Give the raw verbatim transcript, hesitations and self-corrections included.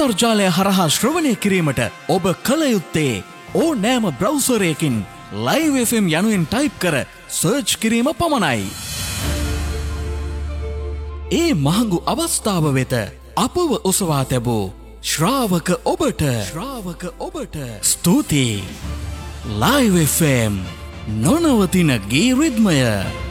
අන්තර්ජාලය හරහා ශ්‍රවණය කිරීමට ඔබ කල යුත්තේ ඕනෑම බ්‍රවුසරයකින් ලයිව් එෆ් එම් යනුවෙන් ටයිප් කර සර්ච් කිරීම පමණයි. ඒ මහඟු අවස්ථාව වෙත අපව ඔසවා තැබූ ශ්‍රාවක ඔබට ශ්‍රාවක ඔබට ස්තුතියි. ලයිව් එෆ් එම් නොනවතින ගී රිද්මය.